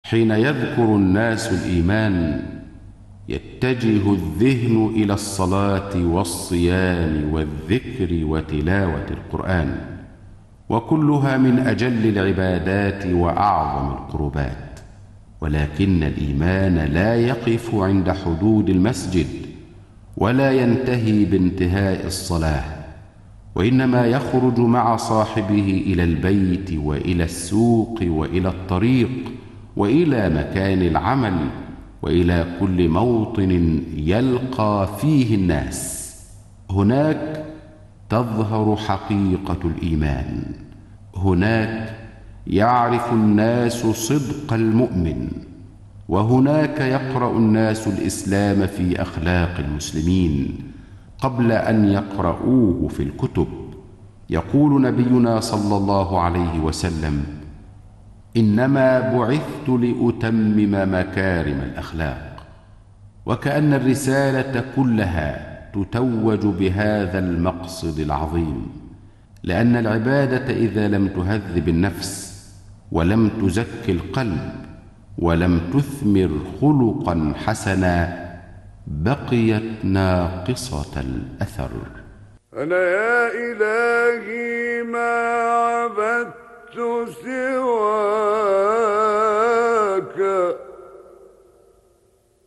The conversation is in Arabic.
حين يذكر الناس الإيمان يتجه الذهن إلى الصلاة والصيام والذكر وتلاوة القرآن، وكلها من أجل العبادات وأعظم القربات. ولكن الإيمان لا يقف عند حدود المسجد ولا ينتهي بانتهاء الصلاة، وإنما يخرج مع صاحبه إلى البيت وإلى السوق وإلى الطريق وإلى مكان العمل وإلى كل موطن يلقى فيه الناس. هناك تظهر حقيقة الإيمان، هناك يعرف الناس صدق المؤمن، وهناك يقرأ الناس الإسلام في أخلاق المسلمين قبل أن يقرؤوه في الكتب. يقول نبينا صلى الله عليه وسلم: إنما بعثت لأتمم مكارم الأخلاق. وكأن الرسالة كلها تتوج بهذا المقصد العظيم، لأن العبادة إذا لم تهذب النفس ولم تزكي القلب ولم تثمر خلقا حسنا بقيت ناقصة الأثر. أنا يا إلهي ما عبدت سواك